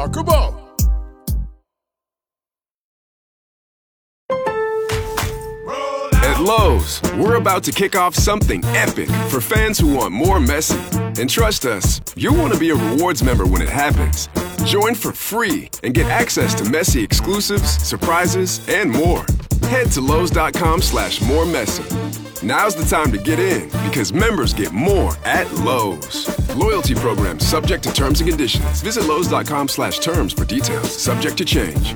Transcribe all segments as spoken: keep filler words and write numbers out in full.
Ah, come on. At Lowe's, we're about to kick off something epic for fans who want more Messi. And trust us, you'll want to be a rewards member when it happens. Join for free and get access to Messi exclusives, surprises, and more. Head to Lowe's.com slash more Messi. Now's the time to get in because members get more at Lowe's. Loyalty program subject to terms and conditions. Visit Lowe's.com slash terms for details. Subject to change.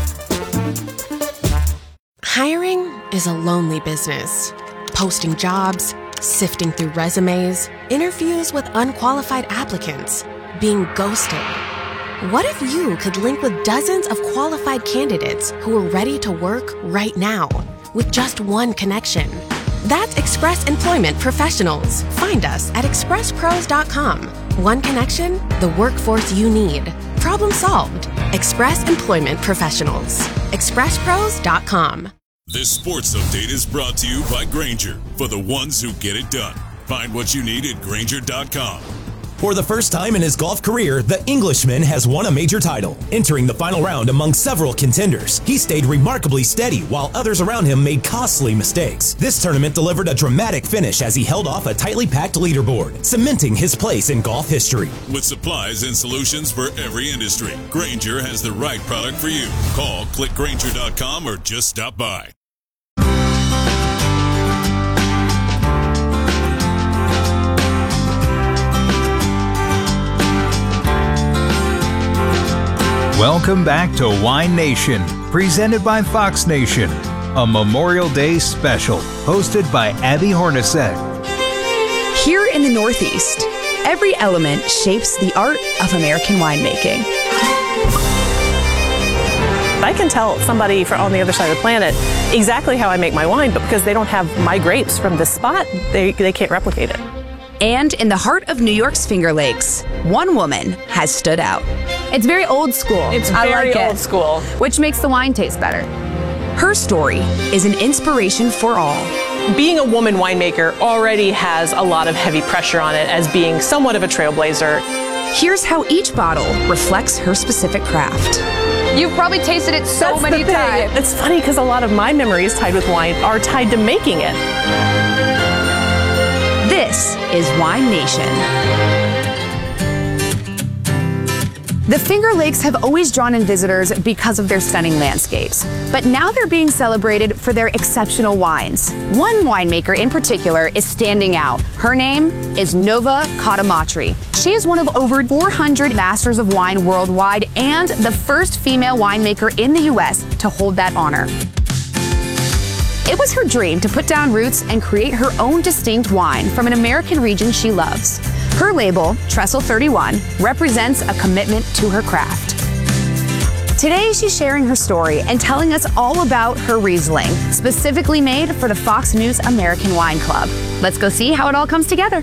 Hiring is a lonely business. Posting jobs, sifting through resumes, interviews with unqualified applicants, being ghosted. What if you could link with dozens of qualified candidates who are ready to work right now with just one connection? That's Express Employment Professionals. Find us at express pros dot com. One connection, the workforce you need. Problem solved. Express Employment Professionals. express pros dot com. This sports update is brought to you by Grainger, for the ones who get it done. Find what you need at Grainger dot com. For the first time in his golf career, the Englishman has won a major title. Entering the final round among several contenders, he stayed remarkably steady while others around him made costly mistakes. This tournament delivered a dramatic finish as he held off a tightly packed leaderboard, cementing his place in golf history. With supplies and solutions for every industry, Grainger has the right product for you. Call, click Grainger dot com, or just stop by. Welcome back to Wine Nation, presented by Fox Nation, a Memorial Day special, hosted by Abby Hornacek. Here in the Northeast, every element shapes the art of American winemaking. I can tell somebody from on the other side of the planet exactly how I make my wine, but because they don't have my grapes from this spot, they, they can't replicate it. And in the heart of New York's Finger Lakes, one woman has stood out. It's very old school. It's I very like old it, school. which makes the wine taste better. Her story is an inspiration for all. Being a woman winemaker already has a lot of heavy pressure on it as being somewhat of a trailblazer. Here's how each bottle reflects her specific craft. You've probably tasted it so That's many the thing. times. It's funny because a lot of my memories tied with wine are tied to making it. This is Wine Nation. The Finger Lakes have always drawn in visitors because of their stunning landscapes, but now they're being celebrated for their exceptional wines. One winemaker in particular is standing out. Her name is Nova Catamatri. She is one of over four hundred Masters of Wine worldwide and the first female winemaker in the U S to hold that honor. It was her dream to put down roots and create her own distinct wine from an American region she loves. Her label, Trestle thirty-one, represents a commitment to her craft. Today, she's sharing her story and telling us all about her Riesling, specifically made for the Fox News American Wine Club. Let's go see how it all comes together.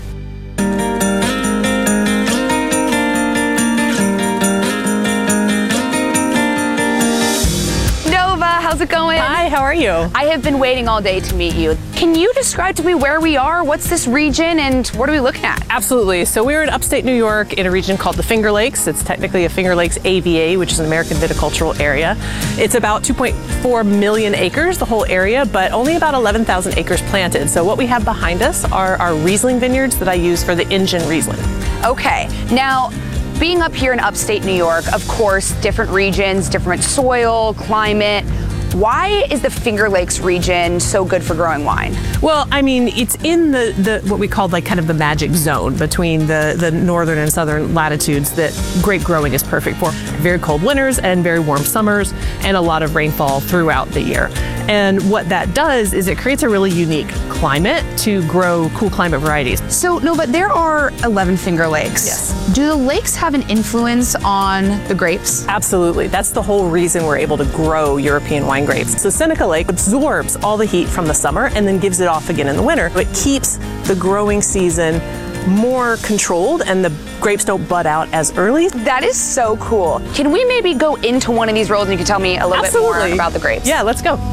How's it going? Hi, how are you? I have been waiting all day to meet you. Can you describe to me where we are? What's this region and what are we looking at? Absolutely. So we're in upstate New York in a region called the Finger Lakes. It's technically a Finger Lakes A V A, which is an American viticultural area. It's about two point four million acres, the whole area, but only about eleven thousand acres planted. So what we have behind us are our Riesling vineyards that I use for the Ingen Riesling. Okay, now, being up here in upstate New York, of course, different regions, different soil, climate. Why is the Finger Lakes region so good for growing wine? Well, I mean, it's in the, the what we call like kind of the magic zone between the, the northern and southern latitudes that grape growing is perfect for. Very cold winters and very warm summers and a lot of rainfall throughout the year. And what that does is it creates a really unique climate to grow cool climate varieties. So, Nova, there are eleven Finger Lakes. Yes. Do the lakes have an influence on the grapes? Absolutely. That's the whole reason we're able to grow European wine grapes. So Seneca Lake absorbs all the heat from the summer and then gives it off again in the winter. It keeps the growing season more controlled and the grapes don't bud out as early. That is so cool. Can we maybe go into one of these roads and you can tell me a little Absolutely. bit more about the grapes? Yeah, let's go.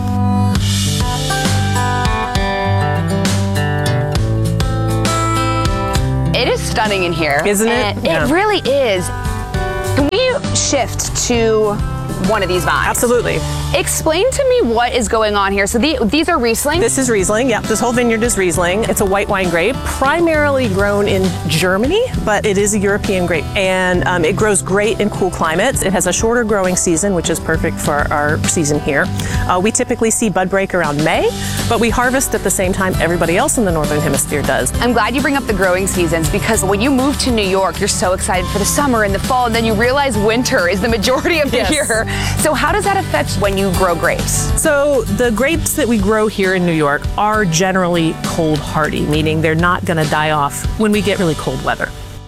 It is stunning in here. Isn't it? And Yeah. It really is. we shift to one of these vines? Absolutely. Explain to me what is going on here. So the, these are Riesling? This is Riesling, yep. This whole vineyard is Riesling. It's a white wine grape, primarily grown in Germany, but it is a European grape. And um, it grows great in cool climates. It has a shorter growing season, which is perfect for our season here. Uh, we typically see bud break around May, but we harvest at the same time everybody else in the Northern Hemisphere does. I'm glad you bring up the growing seasons, because when you move to New York, you're so excited for the summer and the fall, and then you realize winter is the majority of the Yes. year. So how does that affect when you grow grapes? So the grapes that we grow here in New York are generally cold hardy, meaning they're not going to die off when we get really cold weather.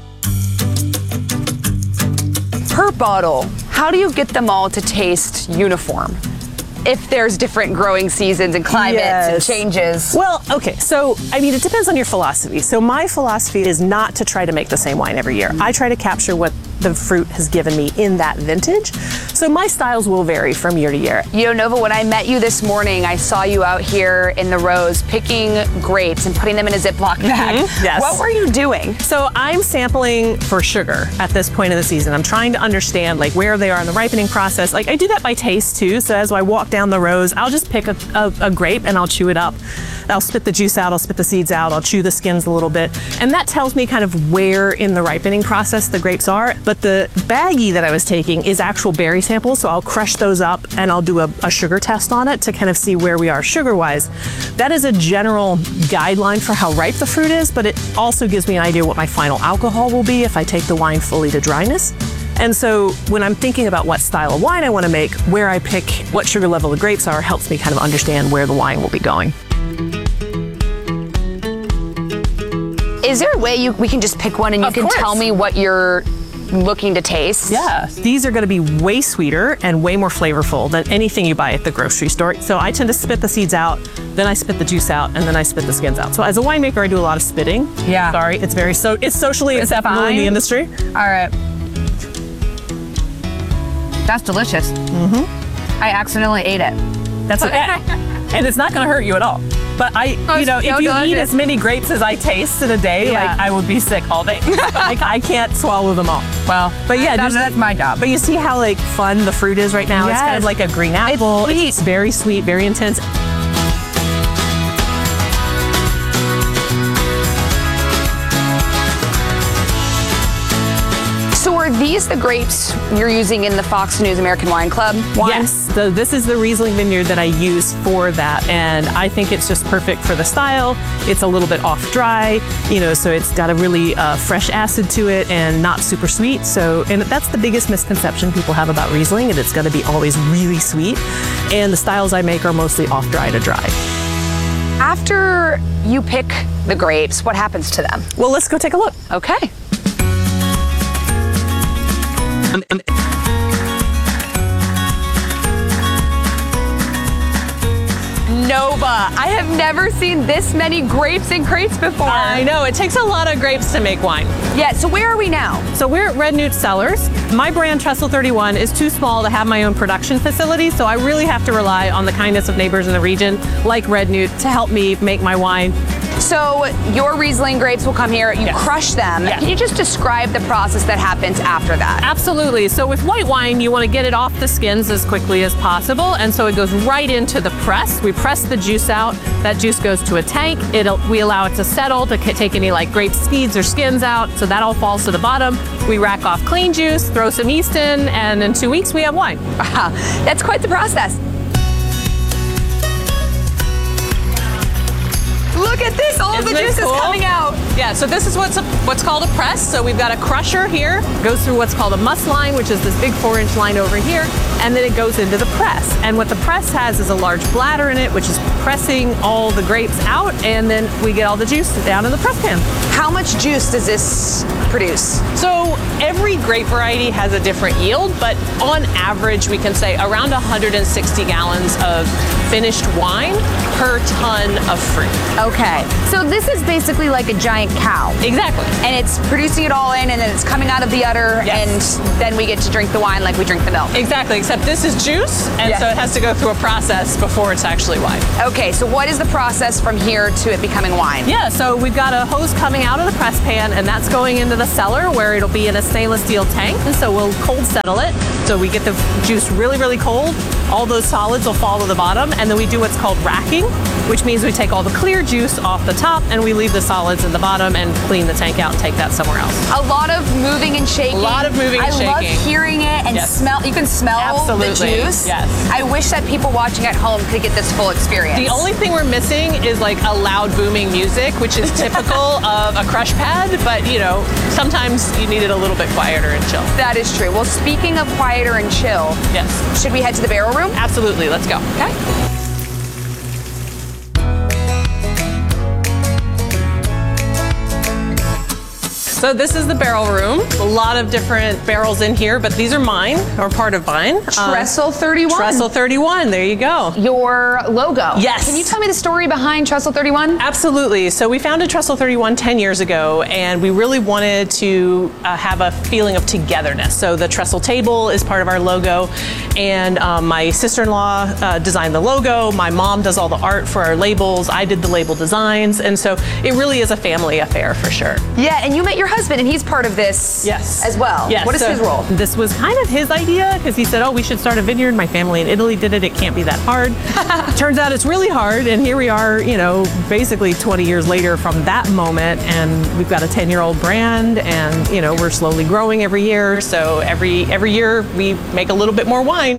Per bottle, how do you get them all to taste uniform? If there's different growing seasons and climates Yes. and changes. Well, okay, so I mean, it depends on your philosophy. So my philosophy is not to try to make the same wine every year. I try to capture what the fruit has given me in that vintage. So my styles will vary from year to year. You know, Nova, when I met you this morning, I saw you out here in the rows picking grapes and putting them in a Ziploc bag. Mm-hmm. Yes. What were you doing? So I'm sampling for sugar at this point of the season. I'm trying to understand like where they are in the ripening process. Like I do that by taste too. So as I walk down the rows, I'll just pick a, a, a grape and I'll chew it up. I'll spit the juice out, I'll spit the seeds out, I'll chew the skins a little bit. And that tells me kind of where in the ripening process the grapes are. But the baggie that I was taking is actual berry samples. So I'll crush those up and I'll do a, a sugar test on it to kind of see where we are sugar-wise. That is a general guideline for how ripe the fruit is, but it also gives me an idea what my final alcohol will be if I take the wine fully to dryness. And so when I'm thinking about what style of wine I want to make, where I pick what sugar level the grapes are helps me kind of understand where the wine will be going. Is there a way you we can just pick one and you Of can course. tell me what you're looking to taste? Yeah, these are going to be way sweeter and way more flavorful than anything you buy at the grocery store. So I tend to spit the seeds out, then I spit the juice out, and then I spit the skins out. So as a winemaker, I do a lot of spitting. Yeah. Sorry, it's very so it's socially It's acceptable in fine. the industry. All right. That's delicious. Mm-hmm. I accidentally ate it. That's okay. And it's not going to hurt you at all. But I, Oh, you know, it's if so you eat delicious. as many grapes as I taste in a day, Yeah. like I would be sick all day. Like I can't swallow them all. Well, But yeah, that's, just- that's my job. But you see how like fun the fruit is right now? It's kind of Yes. like a green apple. sweet. It's very sweet, very intense. So are these the grapes you're using in the Fox News American Wine Club wine? Yes, so this is the Riesling vineyard that I use for that, and I think it's just perfect for the style. It's a little bit off dry, you know, so it's got a really uh, fresh acid to it and not super sweet. So, and that's the biggest misconception people have about Riesling, and it's going to be always really sweet. And the styles I make are mostly off dry to dry. After you pick the grapes, what happens to them? Well, let's go take a look. Okay. Nova, I have never seen this many grapes in crates before. I know, it takes a lot of grapes to make wine. Yeah, so where are we now? So we're at Red Newt Cellars. My brand, Trestle thirty-one, is too small to have my own production facility, so I really have to rely on the kindness of neighbors in the region, like Red Newt, to help me make my wine. So your Riesling grapes will come here, you Yes. crush them. Yes. Can you just describe the process that happens after that? Absolutely. So with white wine, you want to get it off the skins as quickly as possible, and so it goes right into the press. We press the juice out. That juice goes to a tank. It'll, we allow it to settle to c- take any like grape seeds or skins out, so that all falls to the bottom. We rack off clean juice, throw some yeast in, and in two weeks we have wine. Wow, that's quite the process. Look at this, all Isn't the it juice is cool? coming out. Yeah, so this is what's a, what's called a press. So we've got a crusher here, goes through what's called a muss line, which is this big four inch line over here, and then it goes into the press. And what the press has is a large bladder in it, which is pressing all the grapes out, and then we get all the juice down in the press pan. How much juice does this produce? So every grape variety has a different yield, but on average, we can say around one hundred sixty gallons of finished wine per ton of fruit. Okay, so this is basically like a giant cow. Exactly. And it's producing it all in, and then it's coming out of the udder, Yes. and then we get to drink the wine like we drink the milk. Exactly, except this is juice, and Yes. so it has to go through a process before it's actually wine. Okay, so what is the process from here to it becoming wine? Yeah, so we've got a hose coming out of the press pan, and that's going into the cellar where it'll be in a stainless steel tank, and so we'll cold settle it. So we get the juice really, really cold. All those solids will fall to the bottom, and then we do what's called racking, which means we take all the clear juice off the top and we leave the solids in the bottom and clean the tank out and take that somewhere else. A lot of moving and shaking. A lot of moving and I shaking. I love hearing it and yes. smell. You can smell Absolutely. the juice. Yes. I wish that people watching at home could get this full experience. The only thing we're missing is like a loud booming music, which is typical of a crush pad, but you know, sometimes you need it a little bit quieter and chill. That is true. Well, speaking of quieter and chill, yes. should we head to the barrel room? Absolutely. Let's go. Okay. So this is the barrel room. A lot of different barrels in here, but these are mine, or part of mine. Trestle thirty-one. Trestle thirty-one, there you go. Your logo. Yes. Can you tell me the story behind Trestle thirty-one? Absolutely. So we founded Trestle thirty-one ten years ago, and we really wanted to uh, have a feeling of togetherness. So the trestle table is part of our logo, and um, my sister-in-law uh, designed the logo. My mom does all the art for our labels. I did the label designs, and so it really is a family affair for sure. Yeah, and you met your husband, and he's part of this yes. as well. Yes. What is so his role? This was kind of his idea, because he said, oh, we should start a vineyard. My family in Italy did it. It can't be that hard. Turns out it's really hard, and here we are, you know, basically twenty years later from that moment, and we've got a ten-year-old brand, and, you know, we're slowly growing every year. So every, every year we make a little bit more wine.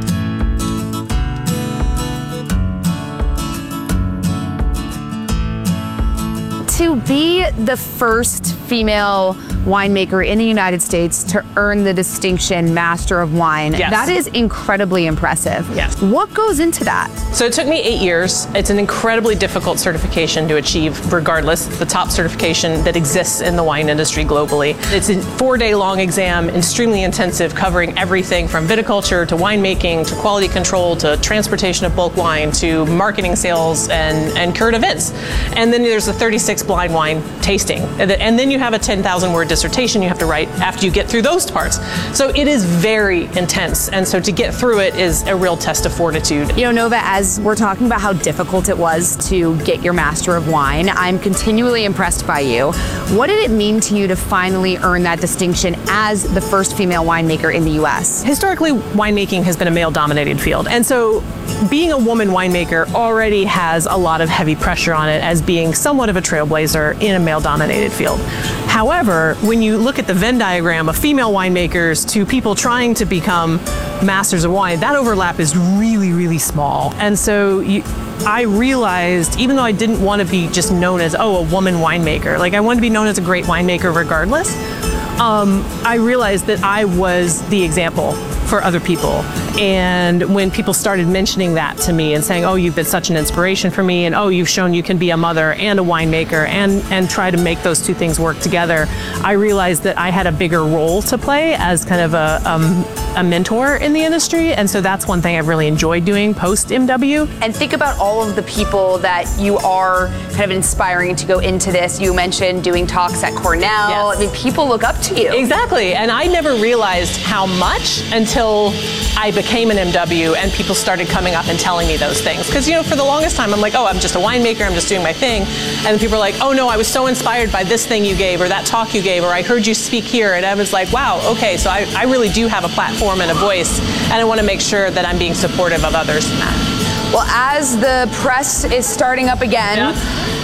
To be the first female winemaker in the United States to earn the distinction Master of Wine, yes. that is incredibly impressive. Yes. What goes into that? So it took me eight years. It's an incredibly difficult certification to achieve regardless. It's the top certification that exists in the wine industry globally. It's a four-day long exam, extremely intensive, covering everything from viticulture to winemaking to quality control to transportation of bulk wine to marketing, sales, and, and current events. And then there's a thirty-six blind wine tasting. And then you have a ten thousand word dissertation you have to write after you get through those parts. So it is very intense. And so to get through it is a real test of fortitude. You know, Nova, as we're talking about how difficult it was to get your Master of Wine, I'm continually impressed by you. What did it mean to you to finally earn that distinction as the first female winemaker in the U S? Historically, winemaking has been a male-dominated field. And so being a woman winemaker already has a lot of heavy pressure on it as being somewhat of a trailblazer in a male-dominated field. However, when you look at the Venn diagram of female winemakers to people trying to become masters of wine, that overlap is really, really small. And so you, I realized, even though I didn't want to be just known as, oh, a woman winemaker, like I wanted to be known as a great winemaker regardless, um, I realized that I was the example for other people. And when people started mentioning that to me and saying, oh, you've been such an inspiration for me, and oh, you've shown you can be a mother and a winemaker and, and try to make those two things work together, I realized that I had a bigger role to play as kind of a, um, a mentor in the industry. And so that's one thing I've really enjoyed doing post M W. And think about all of the people that you are kind of inspiring to go into this. You mentioned doing talks at Cornell. Yes. I mean, people look up to you. Exactly. And I never realized how much until I became an M W and people started coming up and telling me those things. Because, you know, for the longest time, I'm like, oh, I'm just a winemaker, I'm just doing my thing. And then people are like, oh no, I was so inspired by this thing you gave, or that talk you gave, or I heard you speak here. And I was like, wow, okay, so I, I really do have a platform and a voice, and I want to make sure that I'm being supportive of others in that. Well, as the press is starting up again, yeah.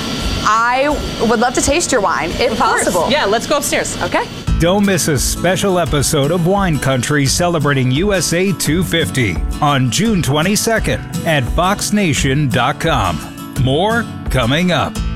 I would love to taste your wine, if of possible. Course. Yeah, let's go upstairs. Okay. Don't miss a special episode of Wine Country celebrating U S A two fifty on June twenty-second at fox nation dot com. More coming up.